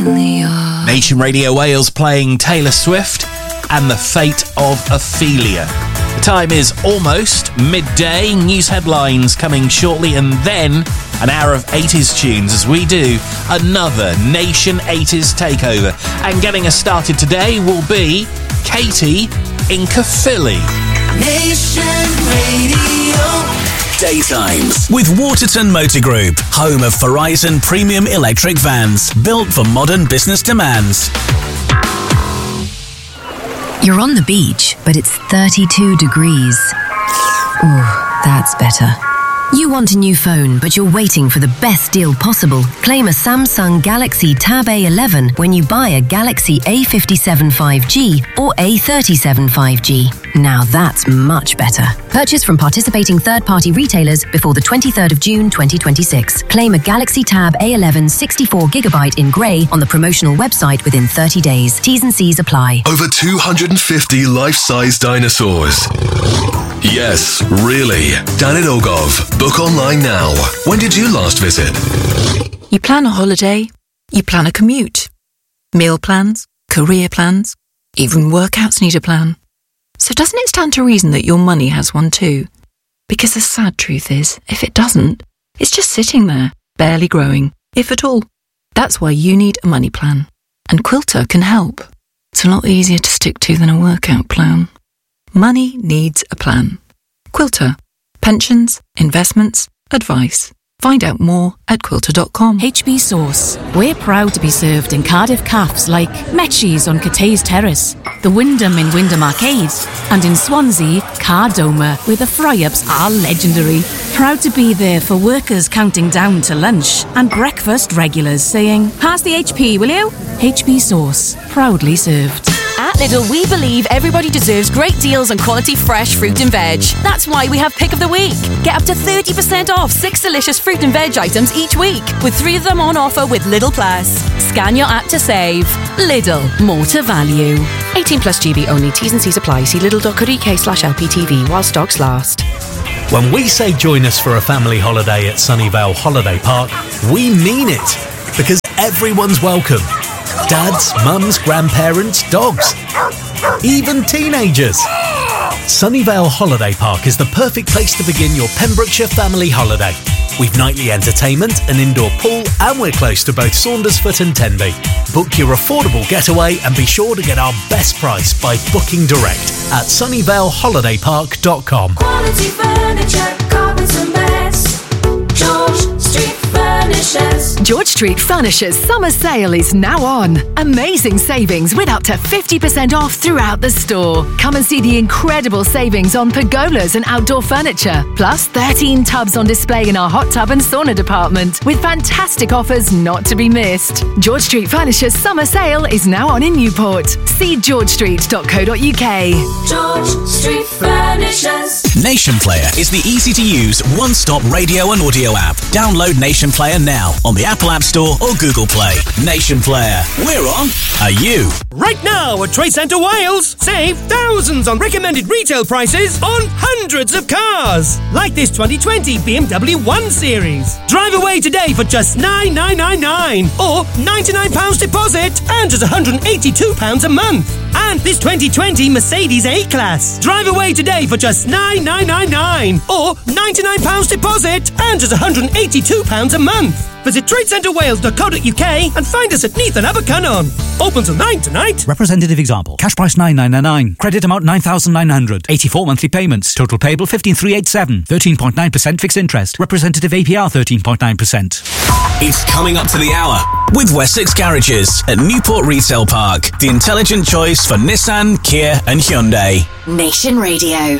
in the yard. Nation Radio Wales playing Taylor Swift and The Fate of Ophelia. The time is almost midday. News headlines coming shortly, and then an hour of 80s tunes as we do another Nation 80s takeover. And getting us started today will be Katie in Caerphilly. Nation Radio. Daytimes with Waterton Motor Group, home of Verizon Premium Electric Vans, built for modern business demands. You're on the beach, but it's 32 degrees. Ooh, that's better. You want a new phone, but you're waiting for the best deal possible. Claim a Samsung Galaxy Tab A11 when you buy a Galaxy A57 5G or A37 5G. Now that's much better. Purchase from participating third-party retailers before the 23rd of June 2026. Claim a Galaxy Tab A11 64GB in grey on the promotional website within 30 days. T's and C's apply. Over 250 life-size dinosaurs. Yes, really. Danin Ogov. Book online now. When did you last visit? You plan a holiday, you plan a commute, meal plans, career plans, even workouts need a plan. So doesn't it stand to reason that your money has one too? Because the sad truth is, if it doesn't, it's just sitting there, barely growing, if at all. That's why you need a money plan. And Quilter can help. It's a lot easier to stick to than a workout plan. Money needs a plan. Quilter. Pensions, investments, advice. Find out more at quilter.com. HB Sauce. We're proud to be served in Cardiff cafes like Metchie's on Cathays Terrace, the Wyndham in Wyndham Arcade, and in Swansea, Cardoma, where the fry-ups are legendary. Proud to be there for workers counting down to lunch and breakfast regulars saying, "Pass the HP, will you?" HB Sauce. Proudly served. At Lidl, we believe everybody deserves great deals on quality fresh fruit and veg. That's why we have Pick of the Week. Get up to 30% off 6 delicious fruit and veg items each week, with 3 of them on offer with Lidl Plus. Scan your app to save. Lidl, more to value. 18 plus GB only. T's and C's apply. See lidl.co.uk/LPTV while stocks last. When we say join us for a family holiday at Sunnyvale Holiday Park, we mean it, because everyone's welcome. Dads, mums, grandparents, dogs, even teenagers. Sunnyvale Holiday Park is the perfect place to begin your Pembrokeshire family holiday. We've nightly entertainment, an indoor pool, and we're close to both Saundersfoot and Tenby. Book your affordable getaway and be sure to get our best price by booking direct at sunnyvaleholidaypark.com. Quality furniture, carpets and beds. George Street Furnishers. George Street Furnishers summer sale is now on. Amazing savings with up to 50% off throughout the store. Come and see the incredible savings on pergolas and outdoor furniture. Plus 13 tubs on display in our hot tub and sauna department with fantastic offers not to be missed. George Street Furnishers summer sale is now on in Newport. See georgestreet.co.uk. George Street Furnishers. Nation Player is the easy-to-use one-stop radio and audio app. Download Nation Player now on the Apple App Store or Google Play. Nation Player. We're on. Are you? Right now at Trade Centre Wales, save thousands on recommended retail prices on hundreds of cars. Like this 2020 BMW 1 Series. Drive away today for just $9,999 or £99 deposit and just £182 a month. And this 2020 Mercedes A-Class. Drive away today for just $9,999 or £99 deposit and just £182 a month. Visit tradecentrewales.co.uk and find us at Neath and Abercunnon. Open till 9 tonight. Representative example. Cash price $9,999. Credit amount $9,900. 84 monthly payments. Total payable $15,387. 13.9% fixed interest. Representative APR 13.9%. It's coming up to the hour with Wessex Garages at Newport Retail Park. The intelligent choice for Nissan, Kia and Hyundai. Nation Radio.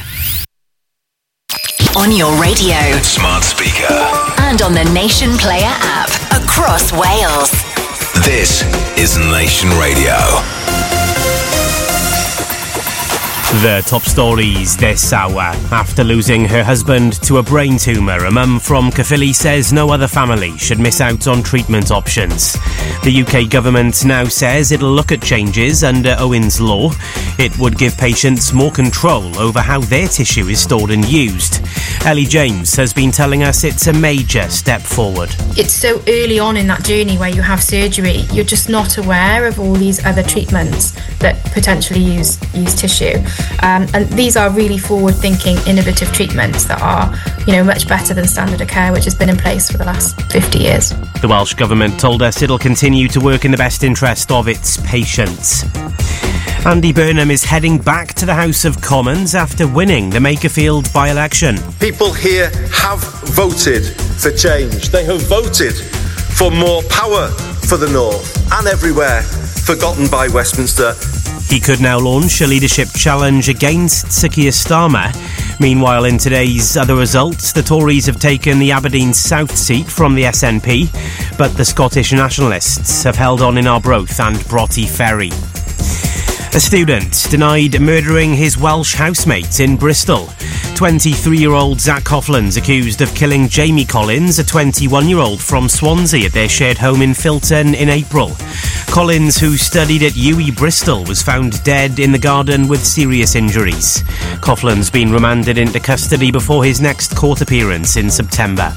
On your radio. Smart speaker. And on the Nation Player app. Across Wales. This is Nation Radio. The top stories this hour. After losing her husband to a brain tumour, a mum from Caerphilly says no other family should miss out on treatment options. The UK government now says it'll look at changes under Owen's law. It would give patients more control over how their tissue is stored and used. Ellie James has been telling us it's a major step forward. It's so early on in that journey where you have surgery, you're just not aware of all these other treatments that potentially use tissue. And these are really forward-thinking, innovative treatments that are, much better than standard of care, which has been in place for the last 50 years. The Welsh Government told us it'll continue to work in the best interest of its patients. Andy Burnham is heading back to the House of Commons after winning the Makerfield by-election. People here have voted for change. They have voted for more power for the North and everywhere forgotten by Westminster. He could now launch a leadership challenge against Sir Keir Starmer. Meanwhile, in today's other results, the Tories have taken the Aberdeen South seat from the SNP, but the Scottish Nationalists have held on in Arbroath and Broughty Ferry. A student denied murdering his Welsh housemate in Bristol. 23-year-old Zach Coughlan's accused of killing Jamie Collins, a 21-year-old from Swansea, at their shared home in Filton in April. Collins, who studied at UWE Bristol, was found dead in the garden with serious injuries. Coughlan's been remanded into custody before his next court appearance in September.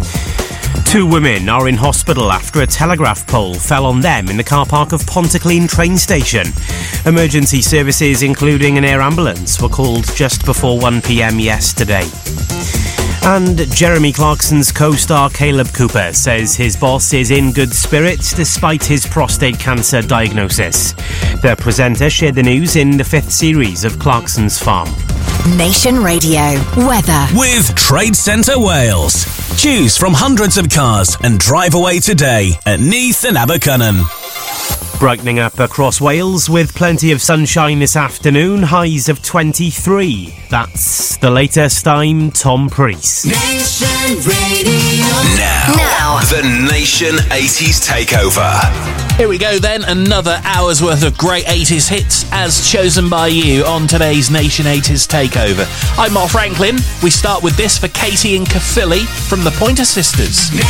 2 women are in hospital after a telegraph pole fell on them in the car park of Pontyclun train station. Emergency services, including an air ambulance, were called just before 1 p.m. yesterday. And Jeremy Clarkson's co-star Caleb Cooper says his boss is in good spirits despite his prostate cancer diagnosis. The presenter shared the news in the 5th series of Clarkson's Farm. Nation Radio weather with Trade Centre Wales. Choose from hundreds of cars and drive away today at Neath and Abercynon. Brightening up across Wales with plenty of sunshine this afternoon, highs of 23. That's the latest. I'm Tom Priest. Nation Radio. Now, the Nation 80s Takeover. Here we go then, another hour's worth of great 80s hits as chosen by you on today's Nation 80s Takeover. I'm Mark Franklin. We start with this for Katie and Caerphilly from the Pointer Sisters.